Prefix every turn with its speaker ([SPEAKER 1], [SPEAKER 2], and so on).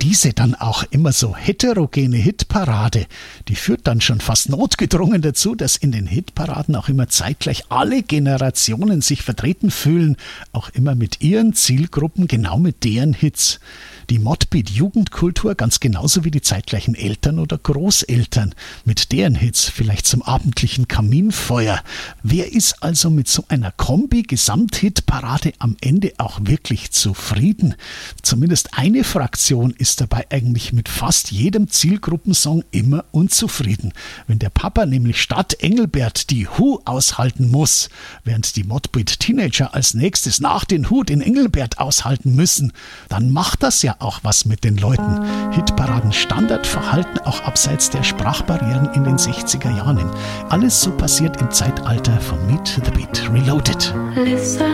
[SPEAKER 1] diese dann auch immer so heterogene Hitparade, die führt dann schon fast notgedrungen dazu, dass in den Hitparaden auch immer zeitgleich alle Generationen sich vertreten fühlen, auch immer mit ihren Zielgruppen, genau mit deren Hits. Die Modbeat-Jugendkultur ganz genauso wie die zeitgleichen Eltern oder Großeltern mit deren Hits, vielleicht zum abendlichen Kaminfeuer. Wer ist also mit so einer Kombi-Gesamthitparade am Ende auch wirklich zufrieden? Zumindest eine Fraktion ist dabei eigentlich mit fast jedem Zielgruppensong immer unzufrieden. Wenn der Papa nämlich statt Engelbert die Who aushalten muss, während die Modbeat-Teenager als nächstes nach den Who den Engelbert aushalten müssen, dann macht das ja auch was mit den Leuten. Hitparaden Standardverhalten auch abseits der Sprachbarrieren in den 60er Jahren. Alles so passiert im Zeitalter von Meet the Beat Reloaded.